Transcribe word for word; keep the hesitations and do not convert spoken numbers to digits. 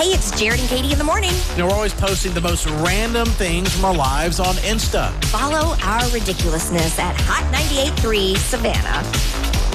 Hey, it's Jared and Katie in the morning. You know, we're always posting the most random things from our lives on Insta. Follow our ridiculousness at Hot ninety-eight point three Savannah.